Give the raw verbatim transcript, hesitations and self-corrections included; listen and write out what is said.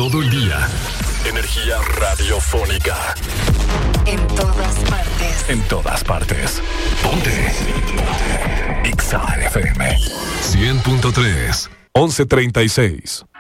todo el día. Energía radiofónica. En todas partes. En todas partes. Ponte. Ponte. Exa F M. cien punto tres. once treinta y seis.